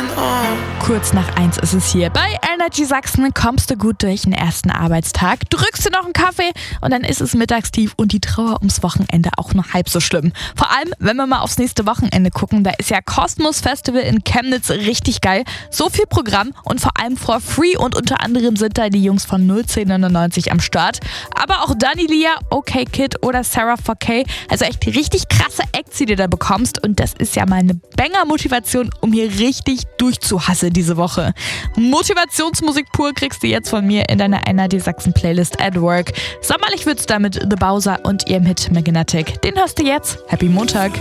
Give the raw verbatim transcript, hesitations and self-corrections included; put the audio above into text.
Kurz nach eins ist es hier. Bei Energy Sachsen kommst du gut durch den ersten Arbeitstag, drückst dir noch einen Kaffee und dann ist es mittagstief und die Trauer ums Wochenende auch noch halb so schlimm. Vor allem, wenn wir mal aufs nächste Wochenende gucken, da ist ja Kosmos Festival in Chemnitz richtig geil. So viel Programm und vor allem for free und unter anderem sind da die Jungs von null zehn neunundneunzig am Start. Aber auch Dani Lia, OK Kid oder Sarah four K. Also echt richtig krasse Acts, die du da bekommst und das ist ja mal eine Banger-Motivation, um hier richtig durchzuhasseln diese Woche. Motivationsmusik pur kriegst du jetzt von mir in deiner Energy Sachsen Playlist at Work. Sommerlich wird's damit The Bowser und ihrem Hit Magnetic. Den hörst du jetzt. Happy Montag.